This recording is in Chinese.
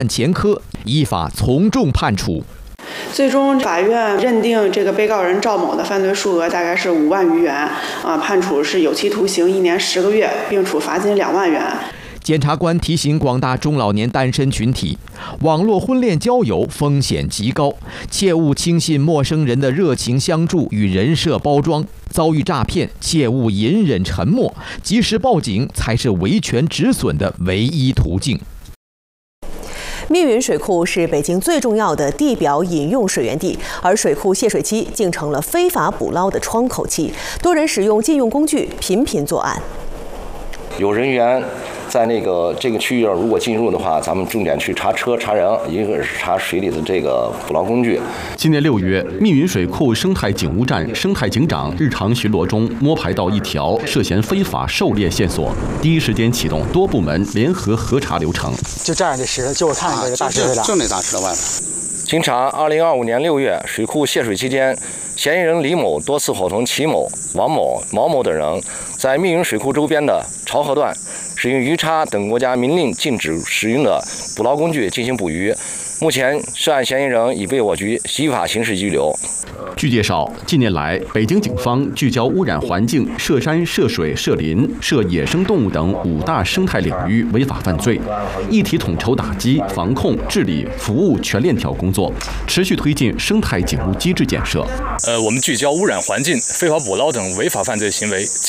前科，依法从重判处。 最终，法院认定这个被告人赵某的犯罪数额大概是5万余元，判处是有期徒刑1年10个月，并处罚金2万元。 检察官提醒广大中老年单身群体，网络婚恋交友风险极高，切勿轻信陌生人的热情相助与人设包装。遭遇诈骗，切勿隐忍沉默，及时报警才是维权止损的唯一途径。 密云水库是北京最重要的地表饮用水源地，而水库泄水期竟成了非法捕捞的窗口期，多人使用禁用工具，频频作案。 有人员在这个区域如果进入的话，咱们重点去查车、查人，一个是查水里的这个捕捞工具。 今年6月，密云水库生态警务站生态警长日常巡逻中摸排到一条涉嫌非法狩猎线索，第一时间启动多部门联合核查流程。 就这样的石头，就我看这个大石头的， 就那大石头外面。 经查，2025年6月水库泄水期间，嫌疑人李某多次伙同齐某、王某、毛某等人，在密云水库周边的潮河段，使用鱼叉等国家明令禁止使用的捕捞工具进行捕鱼。目前，涉案嫌疑人已被我局依法刑事拘留。 据介绍，近年来，北京警方聚焦污染环境、涉山、涉水、涉林、涉野生动物等5大生态领域违法犯罪，一体统筹打击、防控、治理、服务全链条工作，持续推进生态警务机制建设。 我们聚焦污染环境、非法捕捞等违法犯罪行为，